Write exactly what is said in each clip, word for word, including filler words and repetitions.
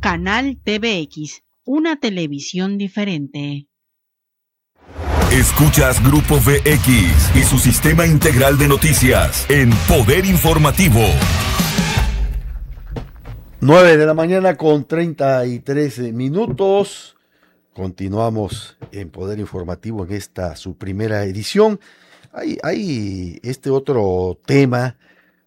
Canal T V X, una televisión diferente. Escuchas Grupo V X y su sistema integral de noticias en Poder Informativo. nueve de la mañana con treinta y tres minutos. Continuamos en Poder Informativo en esta su primera edición. Hay, hay este otro tema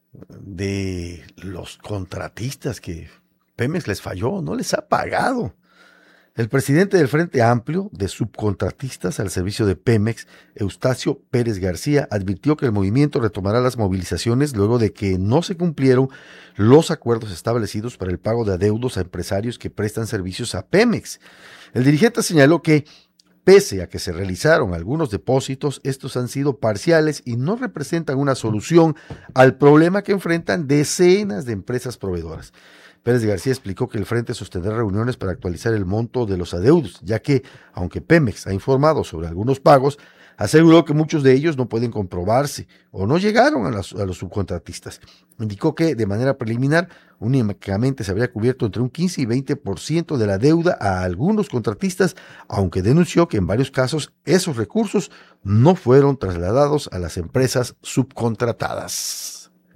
de los contratistas que Pemex les falló, no les ha pagado. El presidente del Frente Amplio de Subcontratistas al servicio de Pemex, Eustacio Pérez García, advirtió que el movimiento retomará las movilizaciones luego de que no se cumplieron los acuerdos establecidos para el pago de adeudos a empresarios que prestan servicios a Pemex. El dirigente señaló que, pese a que se realizaron algunos depósitos, estos han sido parciales y no representan una solución al problema que enfrentan decenas de empresas proveedoras. Pérez García explicó que el Frente sostendrá reuniones para actualizar el monto de los adeudos, ya que, aunque Pemex ha informado sobre algunos pagos, aseguró que muchos de ellos no pueden comprobarse o no llegaron a, las, a los subcontratistas. Indicó que, de manera preliminar, únicamente se habría cubierto entre un quince y veinte por ciento de la deuda a algunos contratistas, aunque denunció que en varios casos esos recursos no fueron trasladados a las empresas subcontratadas.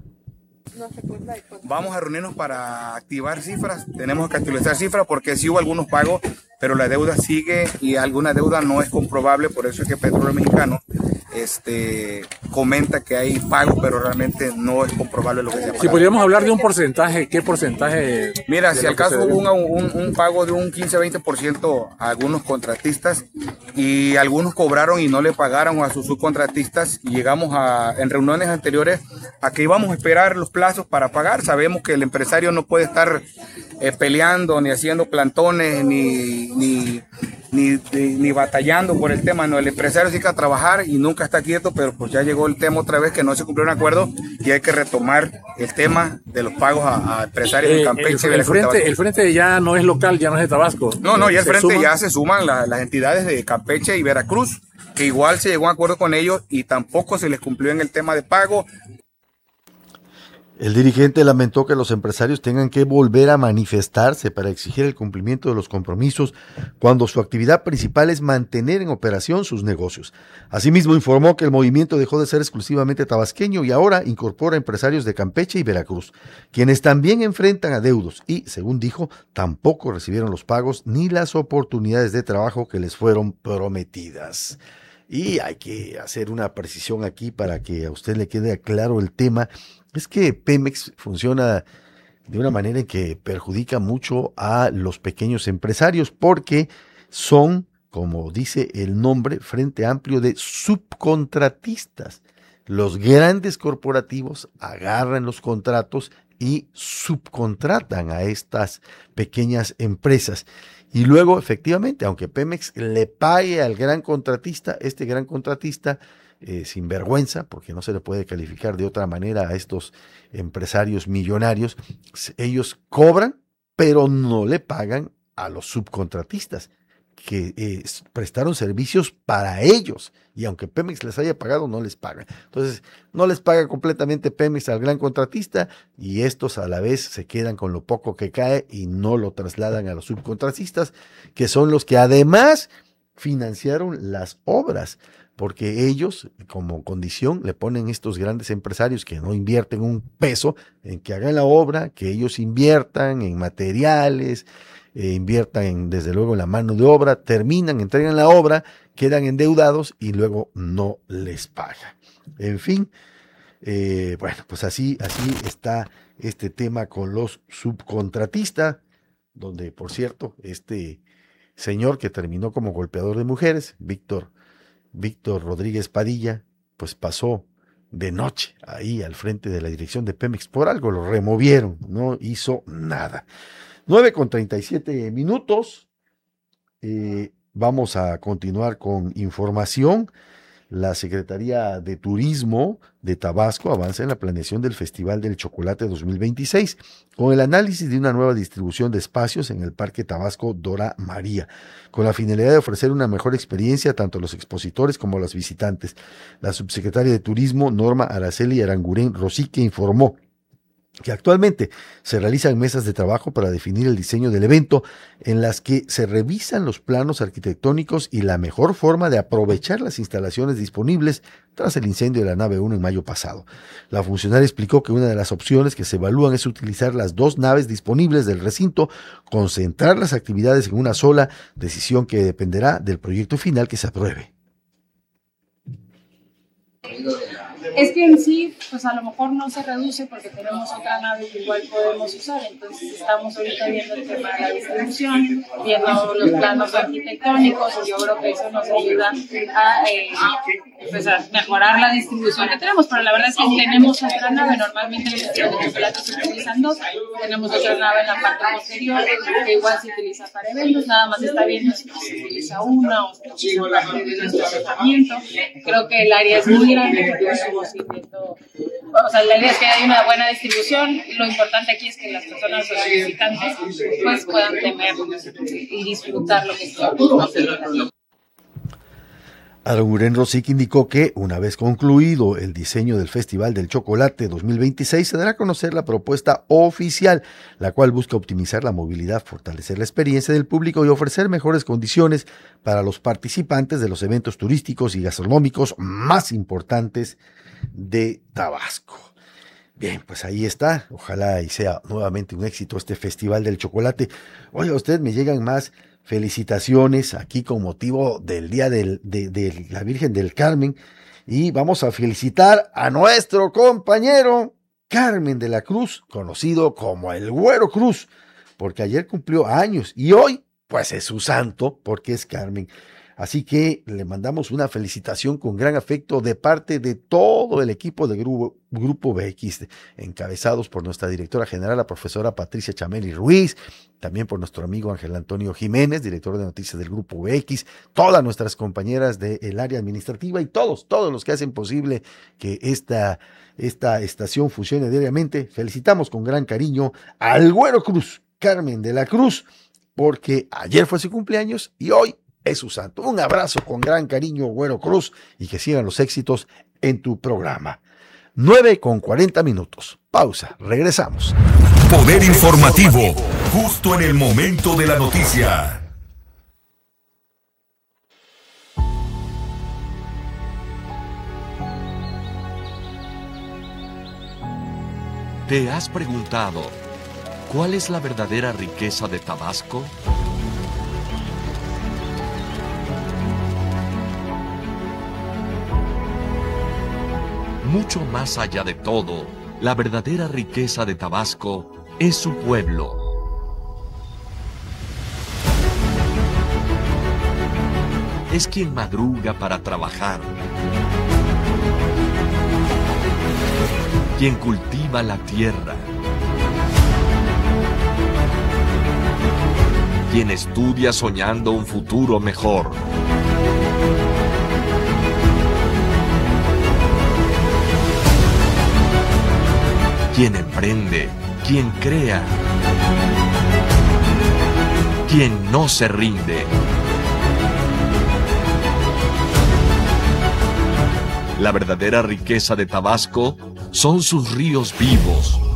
Vamos a reunirnos para activar cifras, tenemos que actualizar cifras porque sí hubo algunos pagos, pero la deuda sigue y alguna deuda no es comprobable, por eso es que Petróleo Mexicano este, comenta que hay pagos, pero realmente no es comprobable lo que se ha pagado. Si podríamos hablar de un porcentaje, ¿qué porcentaje? Mira, si al caso hubo un, un, un pago de un quince a veinte por ciento a algunos contratistas y algunos cobraron y no le pagaron a sus subcontratistas y llegamos a, en reuniones anteriores a que íbamos a esperar los plazos para pagar. Sabemos que el empresario no puede estar eh, peleando ni haciendo plantones ni, ni, ni, ni, ni batallando por el tema. No, el empresario sí que a trabajar y nunca está quieto, pero pues ya llegó el tema otra vez que no se cumplió un acuerdo y hay que retomar el tema de los pagos a, a empresarios eh, de Campeche. El, el, frente, el frente ya no es local, ya no es de Tabasco. No, no, ya el frente suman? ya se suman la, las entidades de Campeche y Veracruz, que igual se llegó a un acuerdo con ellos y tampoco se les cumplió en el tema de pago. El dirigente lamentó que los empresarios tengan que volver a manifestarse para exigir el cumplimiento de los compromisos cuando su actividad principal es mantener en operación sus negocios. Asimismo, informó que el movimiento dejó de ser exclusivamente tabasqueño y ahora incorpora empresarios de Campeche y Veracruz, quienes también enfrentan adeudos y, según dijo, tampoco recibieron los pagos ni las oportunidades de trabajo que les fueron prometidas. Y hay que hacer una precisión aquí para que a usted le quede claro el tema. Es que Pemex funciona de una manera en que perjudica mucho a los pequeños empresarios porque son, como dice el nombre, Frente Amplio de Subcontratistas. Los grandes corporativos agarran los contratos y subcontratan a estas pequeñas empresas. Y luego, efectivamente, aunque Pemex le pague al gran contratista, este gran contratista, eh, sin vergüenza, porque no se le puede calificar de otra manera a estos empresarios millonarios, ellos cobran, pero no le pagan a los subcontratistas, que eh, prestaron servicios para ellos, y aunque Pemex les haya pagado, no les pagan. Entonces, no les paga completamente Pemex al gran contratista, y estos a la vez se quedan con lo poco que cae y no lo trasladan a los subcontratistas, que son los que además financiaron las obras, porque ellos, como condición, le ponen estos grandes empresarios que no invierten un peso en que hagan la obra, que ellos inviertan en materiales, Eh, inviertan en, desde luego en la mano de obra, terminan, entregan la obra, quedan endeudados y luego no les pagan. En fin, eh, bueno, pues así, así está este tema con los subcontratistas, donde, por cierto, este señor que terminó como golpeador de mujeres, Víctor, Víctor Rodríguez Padilla, pues pasó de noche ahí al frente de la dirección de Pemex. Por algo lo removieron, no hizo nada. nueve con treinta y siete minutos. Eh, vamos a continuar con información. La Secretaría de Turismo de Tabasco avanza en la planeación del Festival del Chocolate dos mil veintiséis con el análisis de una nueva distribución de espacios en el Parque Tabasco Dora María, con la finalidad de ofrecer una mejor experiencia tanto a los expositores como a los visitantes. La subsecretaria de Turismo, Norma Araceli Aranguren Rosique, informó que actualmente se realizan mesas de trabajo para definir el diseño del evento, en las que se revisan los planos arquitectónicos y la mejor forma de aprovechar las instalaciones disponibles tras el incendio de la nave uno en mayo pasado. La funcionaria explicó que una de las opciones que se evalúan es utilizar las dos naves disponibles del recinto, concentrar las actividades en una sola, decisión que dependerá del proyecto final que se apruebe. Es que en sí, pues a lo mejor no se reduce porque tenemos otra nave que igual podemos usar, entonces estamos ahorita viendo el tema de la distribución, viendo los planos arquitectónicos, y yo creo que eso nos ayuda a, eh, pues a mejorar la distribución que tenemos, pero la verdad es que tenemos otra nave, normalmente en el Festival de Chocolate se utilizan dos, tenemos otra nave en la parte posterior que igual se utiliza para eventos, nada más está viendo si se utiliza una o se utiliza parte de nuestro tratamiento. Creo que el área es muy grande, o sea, la idea es que haya una buena distribución. Lo importante aquí es que las personas, los visitantes, pues puedan tener y disfrutar lo que estamos haciendo. Aranguren Rosic indicó que, una vez concluido el diseño del Festival del Chocolate dos mil veintiséis, se dará a conocer la propuesta oficial, la cual busca optimizar la movilidad, fortalecer la experiencia del público y ofrecer mejores condiciones para los participantes de los eventos turísticos y gastronómicos más importantes de Tabasco. Bien, pues ahí está. Ojalá y sea nuevamente un éxito este Festival del Chocolate. Oiga, a usted me llegan más felicitaciones aquí con motivo del Día del, de, de la Virgen del Carmen, y vamos a felicitar a nuestro compañero Carmen de la Cruz, conocido como el Güero Cruz, porque ayer cumplió años y hoy pues es su santo porque es Carmen. Así que le mandamos una felicitación con gran afecto de parte de todo el equipo de Grupo, Grupo B X, encabezados por nuestra directora general, la profesora Patricia Chameli Ruiz, también por nuestro amigo Ángel Antonio Jiménez, director de noticias del Grupo B X, todas nuestras compañeras del área administrativa y todos, todos los que hacen posible que esta, esta estación funcione diariamente. Felicitamos con gran cariño al Güero Cruz, Carmen de la Cruz, porque ayer fue su cumpleaños y hoy es su santo. Un abrazo con gran cariño, Güero Cruz, y que sigan los éxitos en tu programa. nueve con cuarenta minutos. Pausa, regresamos. Poder informativo, justo en el momento de la noticia. ¿Te has preguntado cuál es la verdadera riqueza de Tabasco? Mucho más allá de todo, la verdadera riqueza de Tabasco es su pueblo. Es quien madruga para trabajar, quien cultiva la tierra, quien estudia soñando un futuro mejor. Quien emprende, quien crea, quien no se rinde. La verdadera riqueza de Tabasco son sus ríos vivos,